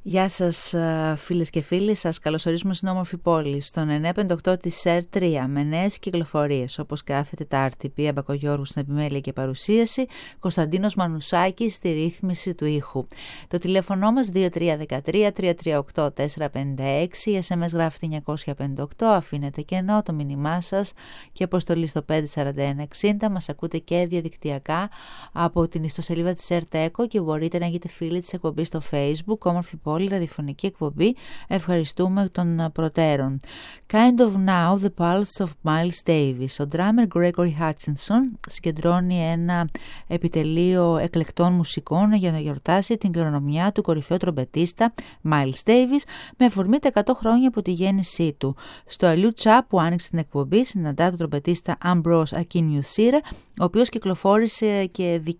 Γεια σας φίλες και φίλοι, σας καλωσορίζουμε στην όμορφη πόλη, στον 958 της ΣΕΡ3 με νέες κυκλοφορίες όπως κάθε Τετάρτη. Πία Μπακογιώργου στην επιμέλεια και παρουσίαση, Κωνσταντίνος Μανουσάκης στη ρύθμιση του ήχου. Το τηλέφωνο μας 2313-338-456, SMS γράφετε 958, αφήνετε κενό το μήνυμά σας και αποστολή στο 54160. Μας ακούτε και διαδικτυακά από την ιστοσελίδα της ΣΕΡ-ΤΕΚΟ και μπορείτε να γίνετε φίλοι της εκπομπής στο Facebook, όμορφη πόλη, ραδιοφωνική εκπομπή. Ευχαριστούμε των προτέρων. Kind of Now, The Pulse of Miles Davis. Ο drummer Gregory Hutchinson συγκεντρώνει ένα επιτελείο εκλεκτών μουσικών για να γιορτάσει την κληρονομιά του κορυφαίου τρομπετίστα Miles Davis με αφορμή τα 100 χρόνια από τη γέννησή του. Στο αλλιού τσά που άνοιξε την εκπομπή συναντά τον τρομπετίστα Ambrose Akinmusire, ο οποίος κυκλοφόρησε και δική